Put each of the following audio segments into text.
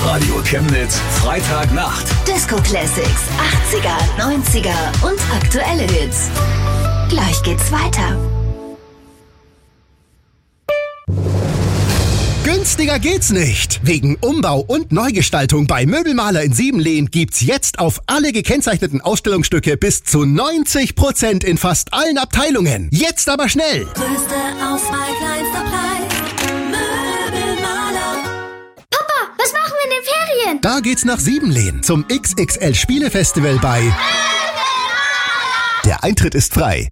Radio Chemnitz, Freitagnacht. Disco Classics, 80er, 90er und aktuelle Hits. Gleich geht's weiter. Günstiger geht's nicht. Wegen Umbau und Neugestaltung bei Möbelmaler in Siebenlehn gibt's jetzt auf alle gekennzeichneten Ausstellungsstücke bis zu 90% in fast allen Abteilungen. Jetzt aber schnell! Größte Auswahl, kleinster Preis. Möbelmaler. Papa, was machen wir in den Ferien? Da geht's nach Siebenlehn zum XXL Spielefestival bei Möbelmaler. Der Eintritt ist frei.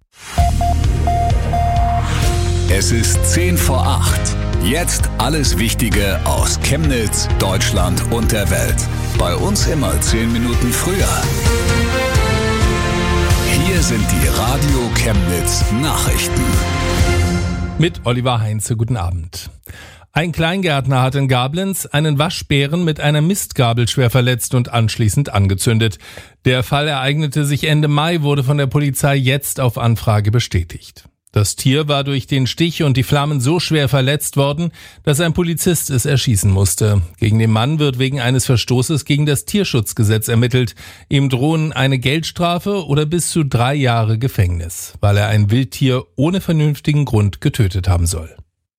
Es ist 7:50. Jetzt alles Wichtige aus Chemnitz, Deutschland und der Welt. Bei uns immer 10 Minuten früher. Hier sind die Radio Chemnitz Nachrichten. Mit Oliver Heinze, guten Abend. Ein Kleingärtner hat in Gablenz einen Waschbären mit einer Mistgabel schwer verletzt und anschließend angezündet. Der Fall ereignete sich Ende Mai, wurde von der Polizei jetzt auf Anfrage bestätigt. Das Tier war durch den Stich und die Flammen so schwer verletzt worden, dass ein Polizist es erschießen musste. Gegen den Mann wird wegen eines Verstoßes gegen das Tierschutzgesetz ermittelt. Ihm drohen eine Geldstrafe oder bis zu 3 Jahre Gefängnis, weil er ein Wildtier ohne vernünftigen Grund getötet haben soll.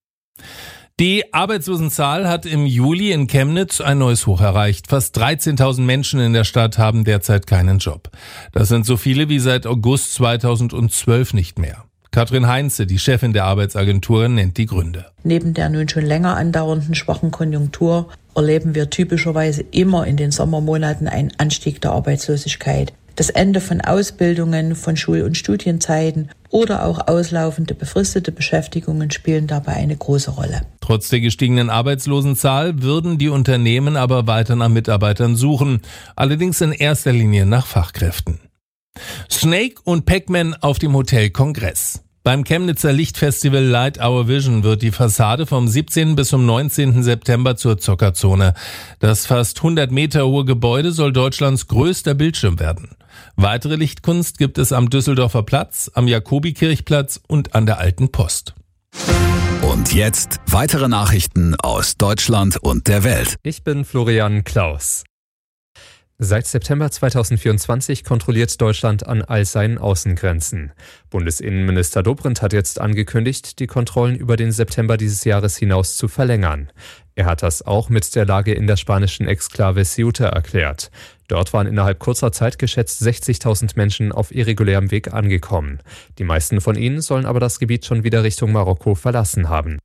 Die Arbeitslosenzahl hat im Juli in Chemnitz ein neues Hoch erreicht. Fast 13.000 Menschen in der Stadt haben derzeit keinen Job. Das sind so viele wie seit August 2012 nicht mehr. Katrin Heinze, die Chefin der Arbeitsagentur, nennt die Gründe. Neben der nun schon länger andauernden schwachen Konjunktur erleben wir typischerweise immer in den Sommermonaten einen Anstieg der Arbeitslosigkeit. Das Ende von Ausbildungen, von Schul- und Studienzeiten oder auch auslaufende befristete Beschäftigungen spielen dabei eine große Rolle. Trotz der gestiegenen Arbeitslosenzahl würden die Unternehmen aber weiter nach Mitarbeitern suchen, allerdings in erster Linie nach Fachkräften. Snake und Pac-Man auf dem Hotel Kongress. Beim Chemnitzer Lichtfestival Light Our Vision wird die Fassade vom 17. bis zum 19. September zur Zockerzone. Das fast 100 Meter hohe Gebäude soll Deutschlands größter Bildschirm werden. Weitere Lichtkunst gibt es am Düsseldorfer Platz, am Jakobikirchplatz und an der Alten Post. Und jetzt weitere Nachrichten aus Deutschland und der Welt. Ich bin Florian Klaus. Seit September 2024 kontrolliert Deutschland an all seinen Außengrenzen. Bundesinnenminister Dobrindt hat jetzt angekündigt, die Kontrollen über den September dieses Jahres hinaus zu verlängern. Er hat das auch mit der Lage in der spanischen Exklave Ceuta erklärt. Dort waren innerhalb kurzer Zeit geschätzt 60.000 Menschen auf irregulärem Weg angekommen. Die meisten von ihnen sollen aber das Gebiet schon wieder Richtung Marokko verlassen haben.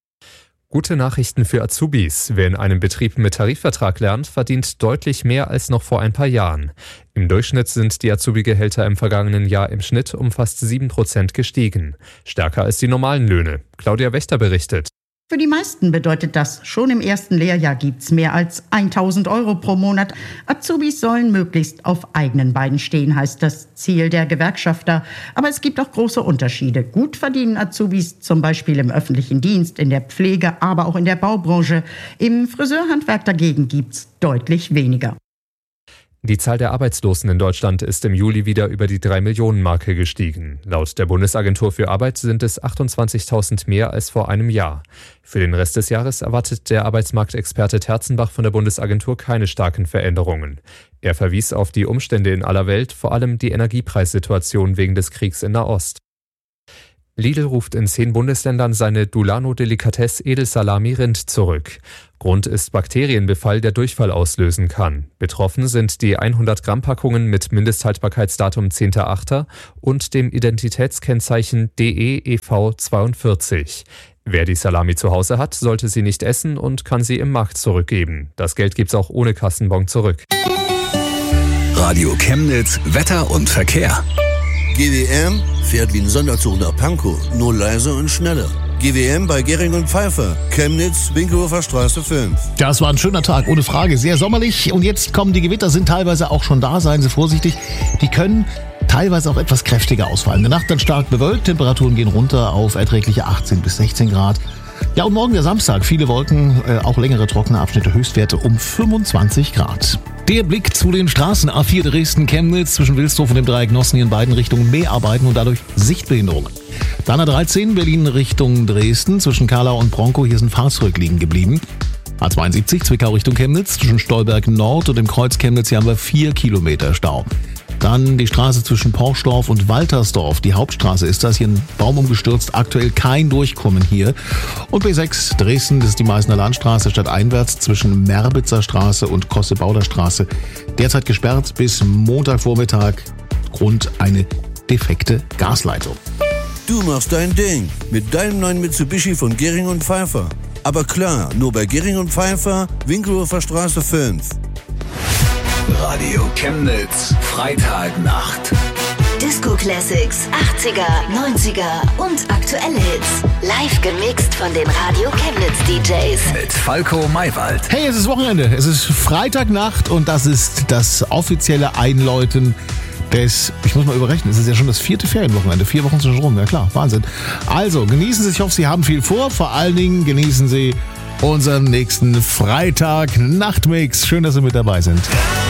Gute Nachrichten für Azubis. Wer in einem Betrieb mit Tarifvertrag lernt, verdient deutlich mehr als noch vor ein paar Jahren. Im Durchschnitt sind die Azubi-Gehälter im vergangenen Jahr im Schnitt um fast 7% gestiegen. Stärker als die normalen Löhne. Claudia Wächter berichtet. Für die meisten bedeutet das, schon im ersten Lehrjahr gibt's mehr als 1.000 € pro Monat. Azubis sollen möglichst auf eigenen Beinen stehen, heißt das Ziel der Gewerkschafter. Aber es gibt auch große Unterschiede. Gut verdienen Azubis zum Beispiel im öffentlichen Dienst, in der Pflege, aber auch in der Baubranche. Im Friseurhandwerk dagegen gibt's deutlich weniger. Die Zahl der Arbeitslosen in Deutschland ist im Juli wieder über die 3-Millionen-Marke gestiegen. Laut der Bundesagentur für Arbeit sind es 28.000 mehr als vor einem Jahr. Für den Rest des Jahres erwartet der Arbeitsmarktexperte Terzenbach von der Bundesagentur keine starken Veränderungen. Er verwies auf die Umstände in aller Welt, vor allem die Energiepreissituation wegen des Kriegs in Nahost. Lidl ruft in 10 Bundesländern seine Dulano-Delikatesse Edelsalami-Rind zurück. Grund ist Bakterienbefall, der Durchfall auslösen kann. Betroffen sind die 100-Gramm-Packungen mit Mindesthaltbarkeitsdatum 10.8. und dem Identitätskennzeichen DEEV42. Wer die Salami zu Hause hat, sollte sie nicht essen und kann sie im Markt zurückgeben. Das Geld gibt's auch ohne Kassenbon zurück. Radio Chemnitz, Wetter und Verkehr. GWM fährt wie ein Sonderzug nach Pankow, nur leiser und schneller. GWM bei Gering und Pfeiffer, Chemnitz, Winkelhofer Straße 5. Das war ein schöner Tag, ohne Frage, sehr sommerlich. Und jetzt kommen die Gewitter, sind teilweise auch schon da, seien Sie vorsichtig. Die können teilweise auch etwas kräftiger ausfallen. In der Nacht dann stark bewölkt, Temperaturen gehen runter auf erträgliche 18 bis 16 Grad. Ja, und morgen der Samstag, viele Wolken, auch längere trockene Abschnitte, Höchstwerte um 25 Grad. Der Blick zu den Straßen A4 Dresden-Chemnitz zwischen Wilsdorf und dem Dreieck Nossen in beiden Richtungen Mehrarbeiten und dadurch Sichtbehinderungen. Dann A13 Berlin Richtung Dresden zwischen Karlau und Bronkow, hier sind Fahrzeuge liegen geblieben. A72 Zwickau Richtung Chemnitz, zwischen Stolberg Nord und dem Kreuz Chemnitz, hier haben wir 4 Kilometer Stau. Dann die Straße zwischen Porschdorf und Waltersdorf, die Hauptstraße ist das, hier ein Baum umgestürzt, aktuell kein Durchkommen hier. Und B6 Dresden, das ist die Meißner Landstraße, stadteinwärts zwischen Merbitzer Straße und Kossebauder Straße. Derzeit gesperrt bis Montagvormittag, Grund eine defekte Gasleitung. Du machst dein Ding mit deinem neuen Mitsubishi von Gering und Pfeiffer. Aber klar, nur bei Gering und Pfeiffer, Winkelhofer Straße 5. Radio Chemnitz, Freitagnacht. Disco Classics, 80er, 90er und aktuelle Hits. Live gemixt von den Radio Chemnitz DJs. Mit Falco Maywald. Hey, es ist Wochenende, es ist Freitagnacht und das ist das offizielle Einläuten des, ich muss mal überrechnen, es ist ja schon das 4. Ferienwochenende, 4 Wochen sind schon rum, ja klar, Wahnsinn. Also, genießen Sie, ich hoffe, Sie haben viel vor, vor allen Dingen genießen Sie unseren nächsten Freitag-Nachtmix. Schön, dass Sie mit dabei sind.